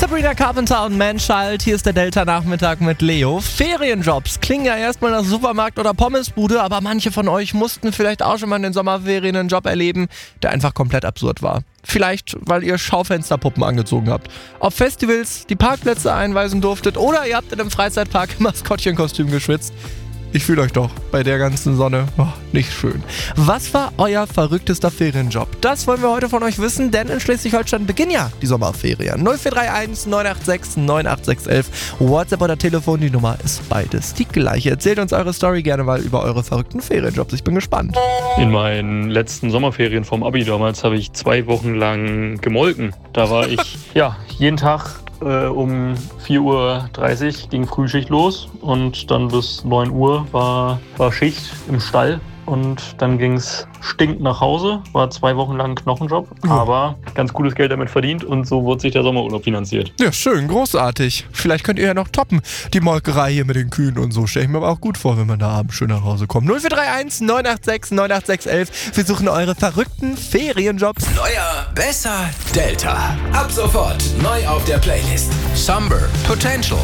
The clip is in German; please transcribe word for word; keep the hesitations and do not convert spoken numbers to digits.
Sabrina Carpenter und Man-Child, hier ist der Delta-Nachmittag mit Leo. Ferienjobs klingen ja erstmal nach Supermarkt oder Pommesbude, aber manche von euch mussten vielleicht auch schon mal in den Sommerferien einen Job erleben, der einfach komplett absurd war. Vielleicht, weil ihr Schaufensterpuppen angezogen habt, auf Festivals die Parkplätze einweisen durftet oder ihr habt in einem Freizeitpark im Maskottchenkostüm geschwitzt. Ich fühle euch doch bei der ganzen Sonne. Oh, nicht schön. Was war euer verrücktester Ferienjob? Das wollen wir heute von euch wissen, denn in Schleswig-Holstein beginnen ja die Sommerferien. null vier drei eins neun acht sechs neun acht sechs eins eins. WhatsApp oder Telefon, die Nummer ist beides die gleiche. Erzählt uns eure Story gerne mal über eure verrückten Ferienjobs. Ich bin gespannt. In meinen letzten Sommerferien vom Abi damals habe ich zwei Wochen lang gemolken. Da war ich ja jeden Tag äh, um vier Uhr dreißig ging Frühschicht los und dann bis neun Uhr war, war Schicht im Stall. Und dann ging es stinkend nach Hause, war zwei Wochen lang ein Knochenjob, ja. aber ganz gutes Geld damit verdient und so wurde sich der Sommerurlaub finanziert. Ja, schön, großartig. Vielleicht könnt ihr ja noch toppen, die Molkerei hier mit den Kühen und so. Stell ich mir aber auch gut vor, wenn man da abends schön nach Hause kommt. null vier drei eins neun acht sechs neun acht sechs eins eins. Wir suchen eure verrückten Ferienjobs. Neuer, besser, Delta. Ab sofort neu auf der Playlist. Somber, Potential